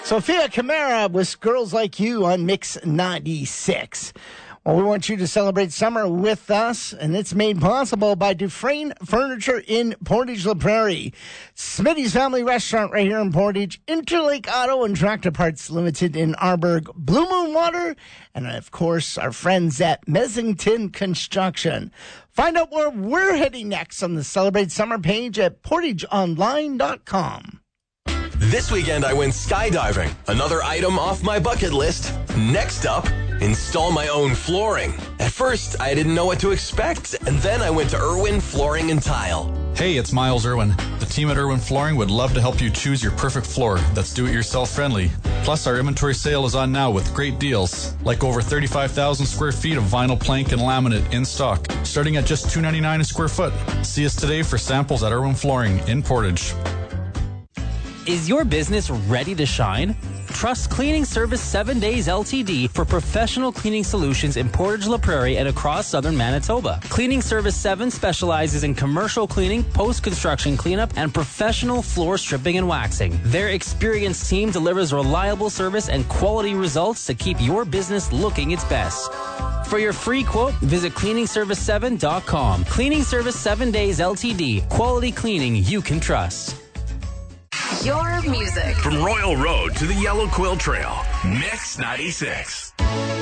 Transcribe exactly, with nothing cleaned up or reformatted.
Sophia Kamara with Girls Like You on Mix ninety-six. Well, we want you to celebrate summer with us, and it's made possible by Dufresne Furniture in Portage La Prairie, Smitty's Family Restaurant right here in Portage, Interlake Auto and Tractor Parts Limited in Arborg, Blue Moon Water, and of course our friends at Messington Construction. Find out where we're heading next on the Celebrate Summer page at portage online dot com. This weekend I went skydiving, another item off my bucket list. Next up, install my own flooring. At first, I didn't know what to expect, and then I went to Irwin Flooring and Tile. Hey, it's Miles Irwin. The team at Irwin Flooring would love to help you choose your perfect floor that's do-it-yourself friendly. Plus, our inventory sale is on now with great deals, like over thirty-five thousand square feet of vinyl plank and laminate in stock, starting at just two dollars and ninety-nine cents a square foot. See us today for samples at Irwin Flooring in Portage. Is your business ready to shine? Trust Cleaning Service seven days L T D for professional cleaning solutions in Portage La Prairie and across southern Manitoba. Cleaning Service seven specializes in commercial cleaning, post-construction cleanup, and professional floor stripping and waxing. Their experienced team delivers reliable service and quality results to keep your business looking its best. For your free quote, visit cleaning service seven dot com. Cleaning Service seven days L T D. Quality cleaning you can trust. Your music. From Royal Road to the Yellow Quill Trail, Mix ninety-six.